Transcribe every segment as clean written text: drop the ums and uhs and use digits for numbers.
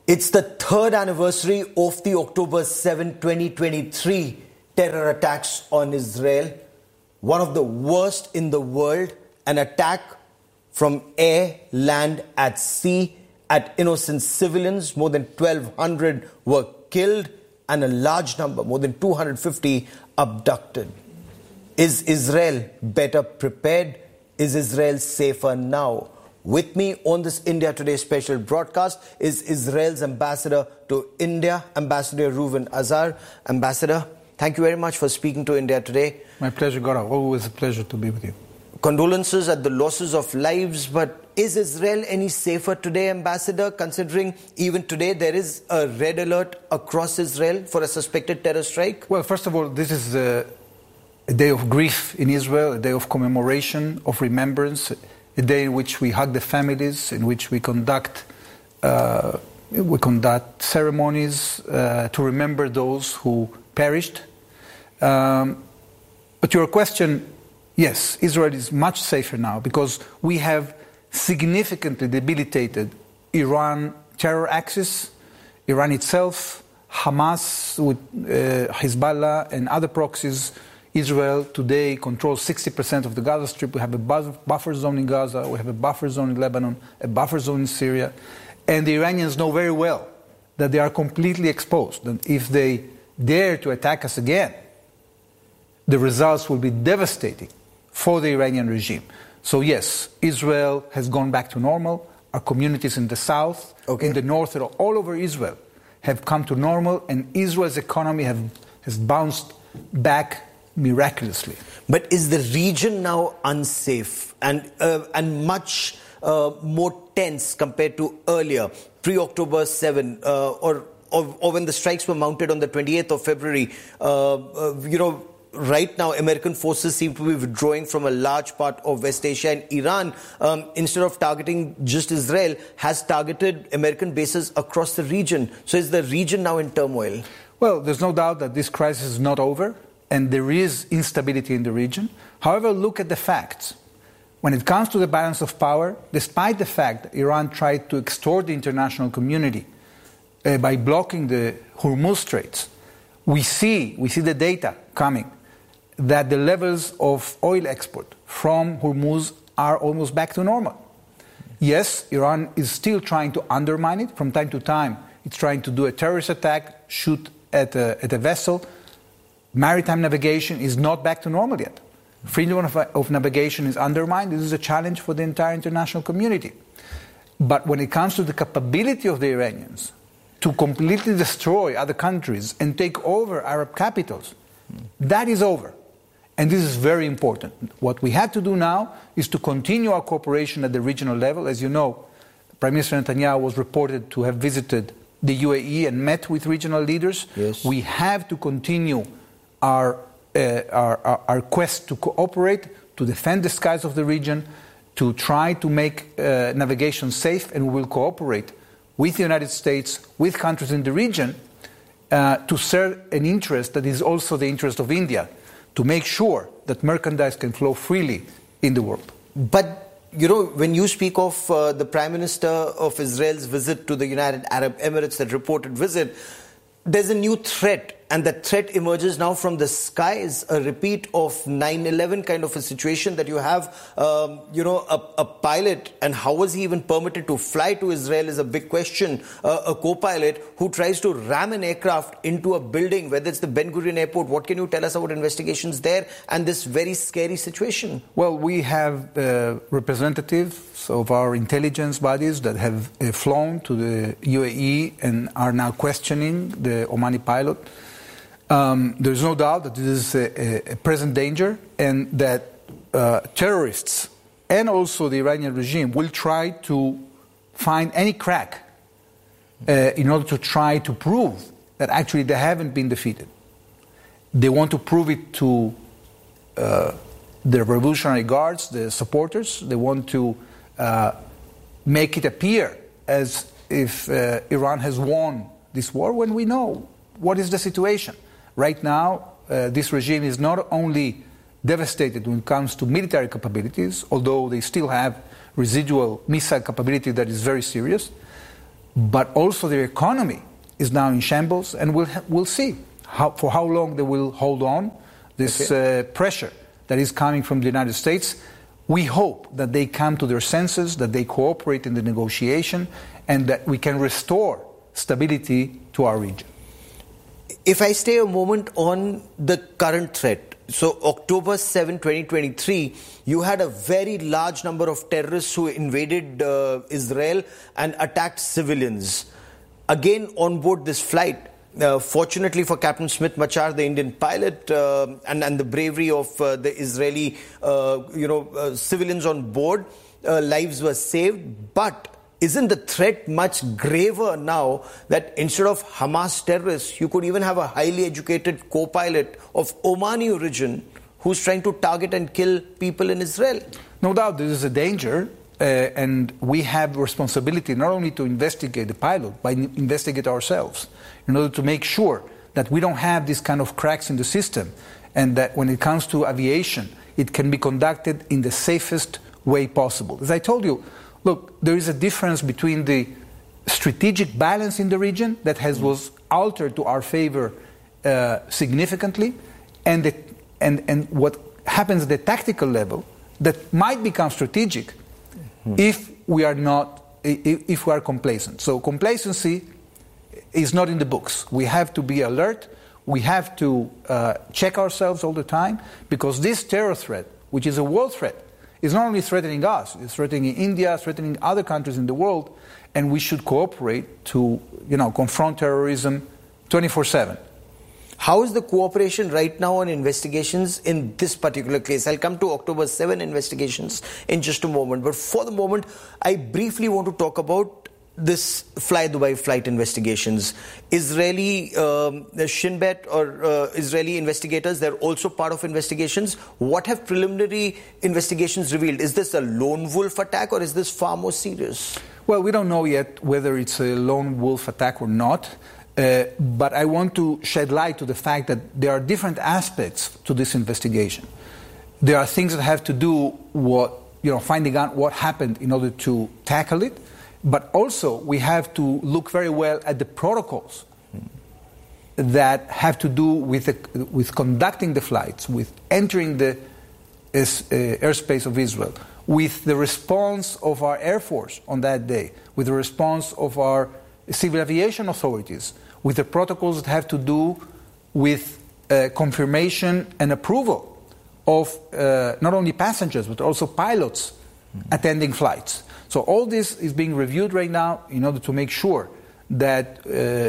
It's the third anniversary of the October 7, 2023 terror attacks on Israel. One of the worst in the world, an attack from air, land, at sea, at innocent civilians. More than 1,200 were killed and a large number, more than 250, abducted. Is Israel better prepared? Is Israel safer now? With me on this India Today special broadcast is Israel's ambassador to India, Ambassador Reuven Azar. Ambassador, thank you very much for speaking to India Today. My pleasure, Gaurav. Always a pleasure to be with you. Condolences at the losses of lives, but is Israel any safer today, Ambassador, considering even today there is a red alert across Israel for a suspected terror strike? Well, first of all, this is a day of grief in Israel, a day of commemoration, of remembrance, a day in which we hug the families, in which we conduct ceremonies to remember those who perished. But your question, yes, Israel is much safer now because we have significantly debilitated Iran terror axis, Iran itself, Hamas with Hezbollah and other proxies. Israel today controls 60% of the Gaza Strip. We have a buffer zone in Gaza, we have a buffer zone in Lebanon, a buffer zone in Syria. And the Iranians know very well that they are completely exposed. And if they dare to attack us again, the results will be devastating for the Iranian regime. So yes, Israel has gone back to normal. Our communities in the south, in the north, all over Israel have come to normal, and Israel's economy has bounced back miraculously. But is the region now unsafe and much more tense compared to earlier, pre-October 7, or when the strikes were mounted on the 28th of February? Right now, American forces seem to be withdrawing from a large part of West Asia, and Iran, instead of targeting just Israel, has targeted American bases across the region. So is the region now in turmoil? Well, there's no doubt that this crisis is not over, and there is instability in the region. However, look at the facts. When it comes to the balance of power, despite the fact that Iran tried to extort the international community by blocking the Hormuz Straits, we see the data coming that the levels of oil export from Hormuz are almost back to normal. Yes, Iran is still trying to undermine it. From time to time, it's trying to do a terrorist attack, shoot at a vessel. Maritime navigation is not back to normal yet. Freedom of navigation is undermined. This is a challenge for the entire international community. But when it comes to the capability of the Iranians to completely destroy other countries and take over Arab capitals, that is over. And this is very important. What we have to do now is to continue our cooperation at the regional level. As you know, Prime Minister Netanyahu was reported to have visited the UAE and met with regional leaders. Yes. We have to continue our quest to cooperate, to defend the skies of the region, to try to make navigation safe, and we will cooperate with the United States, with countries in the region, to serve an interest that is also the interest of India, to make sure that merchandise can flow freely in the world. But, when you speak of the Prime Minister of Israel's visit to the United Arab Emirates, that reported visit, there's a new threat, and that threat emerges now from the skies, a repeat of 9/11 kind of a situation that you have, a pilot, and how was he even permitted to fly to Israel is a big question. A co-pilot who tries to ram an aircraft into a building, whether it's the Ben Gurion Airport. What can you tell us about investigations there and this very scary situation? Well, we have representatives of our intelligence bodies that have flown to the UAE and are now questioning the Omani pilot. There's no doubt that this is a present danger, and that terrorists and also the Iranian regime will try to find any crack in order to try to prove that actually they haven't been defeated. They want to prove it to the Revolutionary Guards, the supporters. They want to make it appear as if Iran has won this war, when we know what is the situation. Right now, this regime is not only devastated when it comes to military capabilities, although they still have residual missile capability that is very serious, but also their economy is now in shambles, and we'll see for how long they will hold on this pressure that is coming from the United States. We hope that they come to their senses, that they cooperate in the negotiation, and that we can restore stability to our region. If I stay a moment on the current threat, so October 7, 2023, you had a very large number of terrorists who invaded Israel and attacked civilians. Again, on board this flight, fortunately for Captain Smith Machar, the Indian pilot, and the bravery of the Israeli civilians on board, lives were saved. But isn't the threat much graver now that instead of Hamas terrorists, you could even have a highly educated co-pilot of Omani origin who's trying to target and kill people in Israel? No doubt this is a danger, and we have responsibility not only to investigate the pilot, but investigate ourselves in order to make sure that we don't have these kind of cracks in the system, and that when it comes to aviation, it can be conducted in the safest way possible. As I told you, look, there is a difference between the strategic balance in the region that was altered to our favor significantly, and what happens at the tactical level that might become strategic if we are complacent. So complacency is not in the books. We have to be alert. We have to check ourselves all the time, because this terror threat, which is a world threat, is not only threatening us, it's threatening India, threatening other countries in the world, and we should cooperate to, confront terrorism 24/7. How is the cooperation right now on investigations in this particular case? I'll come to October 7 investigations in just a moment. But for the moment, I briefly want to talk about this Fly Dubai flight investigations. Israeli Shin Bet or Israeli investigators, they're also part of investigations. What have preliminary investigations revealed? Is this a lone wolf attack, or is this far more serious? Well, we don't know yet whether it's a lone wolf attack or not. But I want to shed light to the fact that there are different aspects to this investigation. There are things that have to do with finding out what happened in order to tackle it. But also, we have to look very well at the protocols that have to do with conducting the flights, with entering the airspace of Israel, with the response of our Air Force on that day, with the response of our civil aviation authorities, with the protocols that have to do with confirmation and approval of not only passengers, but also pilots attending flights. So all this is being reviewed right now in order to make sure that,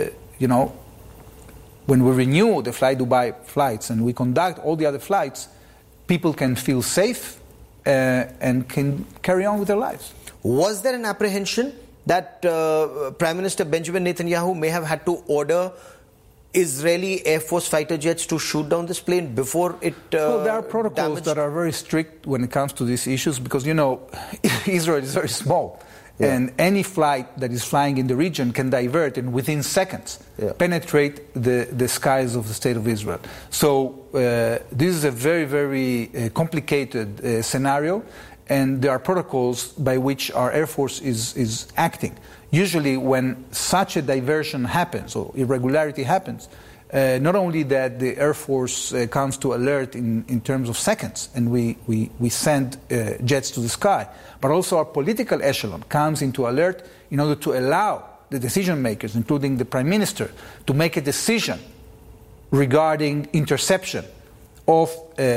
when we renew the Fly Dubai flights and we conduct all the other flights, people can feel safe and can carry on with their lives. Was there an apprehension that Prime Minister Benjamin Netanyahu may have had to order Israeli Air Force fighter jets to shoot down this plane before it Well, there are protocols that are very strict when it comes to these issues, because, Israel is very small. Yeah. And any flight that is flying in the region can divert and within seconds penetrate the skies of the State of Israel. So this is a very, very complicated scenario. And there are protocols by which our Air Force is acting. Usually when such a diversion happens or irregularity happens, not only that the Air Force comes to alert in terms of seconds, and we send jets to the sky, but also our political echelon comes into alert in order to allow the decision makers, including the Prime Minister, to make a decision regarding interception of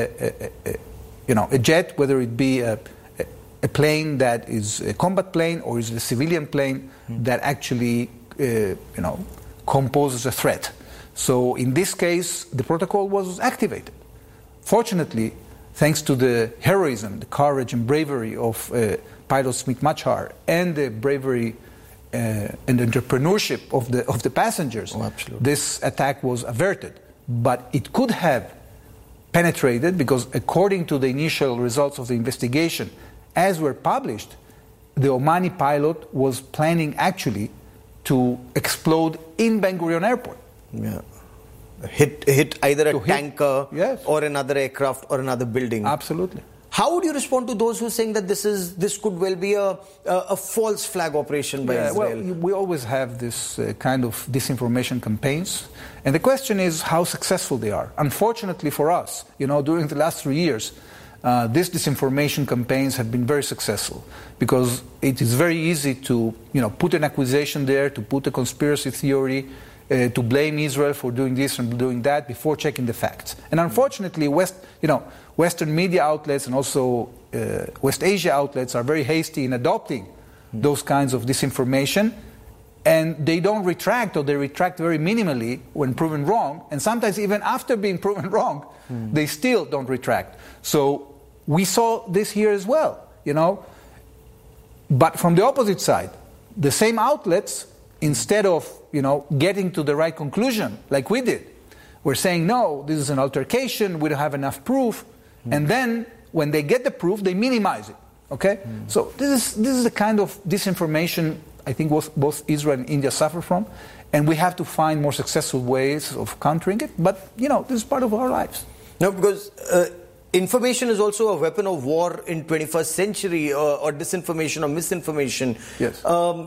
a jet, whether it be a plane that is a combat plane or is a civilian plane that actually, composes a threat. So in this case, the protocol was activated. Fortunately, thanks to the heroism, the courage and bravery of pilot Smith Machar and the bravery and entrepreneurship of the passengers, this attack was averted. But it could have penetrated, because according to the initial results of the investigation, as were published, the Omani pilot was planning actually to explode in Ben Gurion Airport. Yeah. Hit either a tanker or another aircraft or another building. Absolutely. How would you respond to those who are saying that this could well be a false flag operation by Israel? Well, we always have this kind of disinformation campaigns, and the question is how successful they are. Unfortunately for us, during the last 3 years, these disinformation campaigns have been very successful because it is very easy to put an accusation there, to put a conspiracy theory, to blame Israel for doing this and doing that before checking the facts. And unfortunately, Western media outlets and also West Asia outlets are very hasty in adopting those kinds of disinformation, and they don't retract, or they retract very minimally when proven wrong, and sometimes even after being proven wrong, they still don't retract. So we saw this here as well, But from the opposite side, the same outlets, instead of getting to the right conclusion like we did, we're saying, no, this is an altercation, we don't have enough proof, and then when they get the proof, they minimize it. Okay? So this is the kind of disinformation I think both Israel and India suffer from, and we have to find more successful ways of countering it. But this is part of our lives. No, because information is also a weapon of war in 21st century, or disinformation or misinformation. Yes.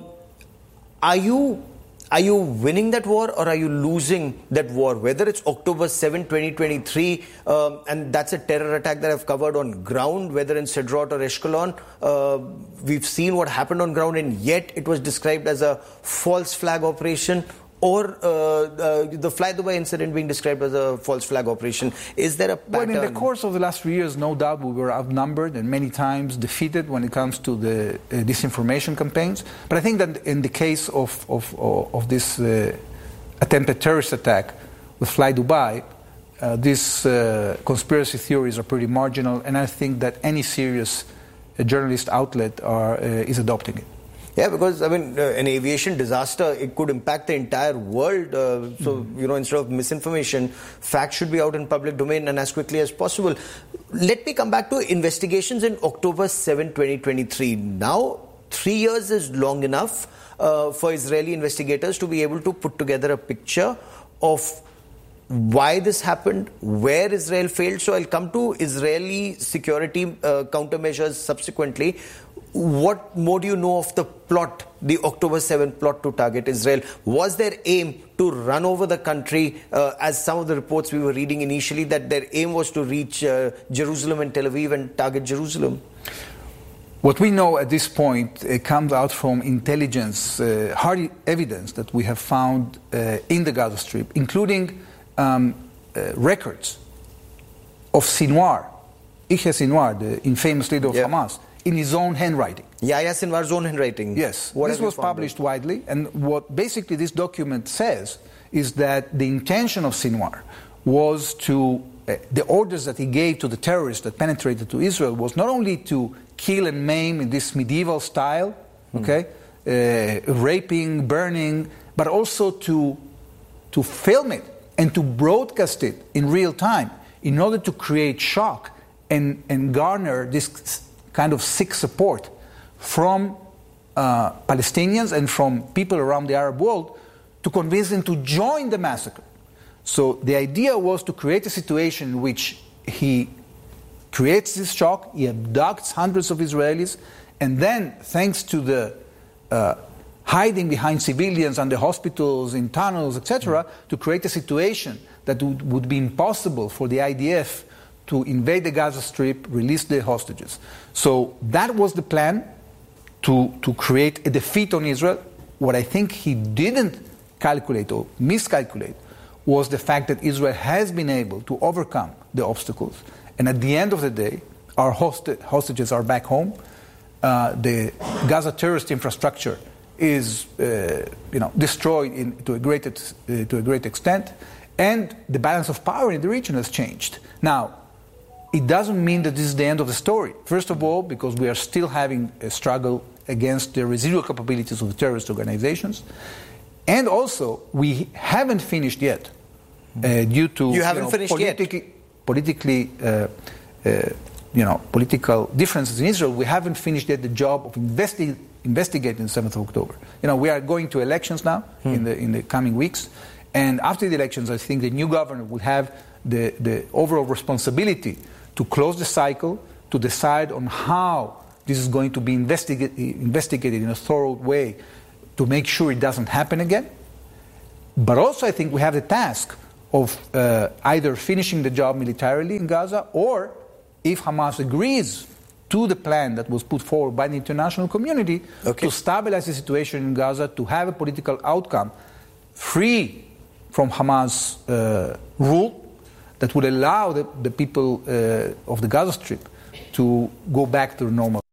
Are you winning that war, or are you losing that war? Whether it's October 7, 2023, and that's a terror attack that I've covered on ground, whether in Sderot or Ashkelon, we've seen what happened on ground, and yet it was described as a false flag operation, or the Fly Dubai incident being described as a false flag operation. Is there a pattern? Well, in the course of the last 3 years, no doubt we were outnumbered and many times defeated when it comes to the disinformation campaigns. But I think that in the case of this attempted terrorist attack with Fly Dubai, these conspiracy theories are pretty marginal, and I think that any serious journalist outlet is adopting it. Yeah, because, an aviation disaster, it could impact the entire world. So, instead of misinformation, facts should be out in public domain and as quickly as possible. Let me come back to investigations in October 7, 2023. Now, 3 years is long enough for Israeli investigators to be able to put together a picture of why this happened, where Israel failed. So I'll come to Israeli security countermeasures subsequently. What more do you know of the plot, the October 7 plot to target Israel? Was their aim to run over the country, as some of the reports we were reading initially, that their aim was to reach Jerusalem and Tel Aviv and target Jerusalem? What we know at this point comes out from intelligence, hard evidence that we have found in the Gaza Strip, including records of Sinwar, Yahya Sinwar, the infamous leader of Hamas, in his own handwriting. Yahya Sinwar's own handwriting. Yes. This was published widely, and what basically this document says is that the intention of Sinwar was to, the orders that he gave to the terrorists that penetrated to Israel was not only to kill and maim in this medieval style, raping, burning, but also to film it and to broadcast it in real time in order to create shock and garner this kind of sick support from Palestinians and from people around the Arab world to convince them to join the massacre. So the idea was to create a situation in which he creates this shock, he abducts hundreds of Israelis, and then, thanks to the hiding behind civilians under hospitals, in tunnels, etc., to create a situation that would be impossible for the IDF to invade the Gaza Strip, release the hostages. So that was the plan, to create a defeat on Israel. What I think he didn't calculate or miscalculate was the fact that Israel has been able to overcome the obstacles. And at the end of the day, our hostages are back home. The Gaza terrorist infrastructure is destroyed to a great extent. And the balance of power in the region has changed. Now, it doesn't mean that this is the end of the story. First of all, because we are still having a struggle against the residual capabilities of the terrorist organizations. And also, we haven't finished yet due to political differences in Israel. We haven't finished yet the job of investigating the 7th of October. We are going to elections now in the coming weeks. And after the elections, I think the new government will have the overall responsibility to close the cycle, to decide on how this is going to be investigated in a thorough way to make sure it doesn't happen again. But also I think we have the task of either finishing the job militarily in Gaza, or if Hamas agrees to the plan that was put forward by the international community, to stabilize the situation in Gaza, to have a political outcome free from Hamas rule that would allow the people of the Gaza Strip to go back to normal.